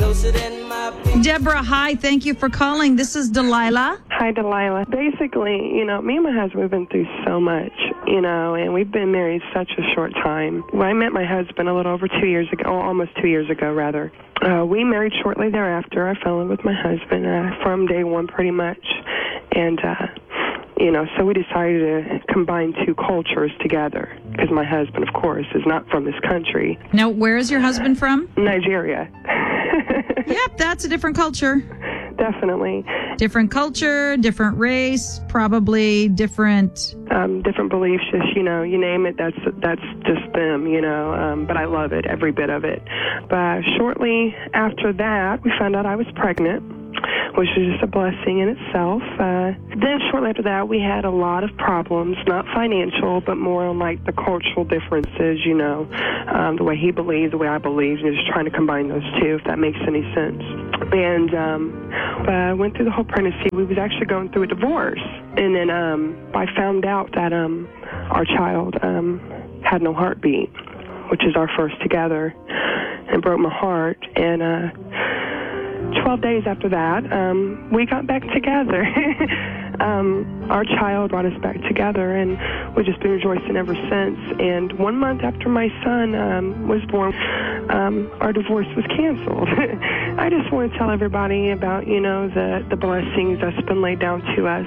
Deborah, hi. Thank you for calling. This is Delilah. Hi, Delilah. Basically, me and my husband, we've been through so much, and we've been married such a short time. When I met my husband a little over 2 years ago, almost 2 years ago, rather, we married shortly thereafter. I fell in love with my husband from day one, pretty much. And, so we decided to combine two cultures together because my husband, of course, is not from this country. Now, where is your husband from? Nigeria. Yep, that's a different culture. Definitely. Different culture, different race, probably different... different beliefs, just, you name it, that's just them, but I love it, every bit of it. But shortly after that, we found out I was pregnant, which was just a blessing in itself. Then shortly after that, we had a lot of problems, not financial, but more on like the cultural differences, the way he believed, the way I believed, and just trying to combine those two, if that makes any sense. And I went through the whole pregnancy. We was actually going through a divorce, and then I found out that our child had no heartbeat, which is our first together, and broke my heart. And 12 days after that, we got back together. Our child brought us back together, and we've just been rejoicing ever since. And 1 month after my son was born, our divorce was canceled. I just want to tell everybody about, the blessings that's been laid down to us,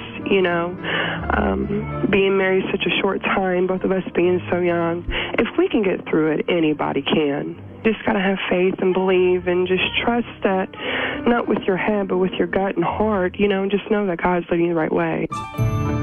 being married such a short time, both of us being so young. If we can get through it, anybody can. Just got to have faith and believe and just trust that, not with your head, but with your gut and heart, and just know that God's leading you the right way.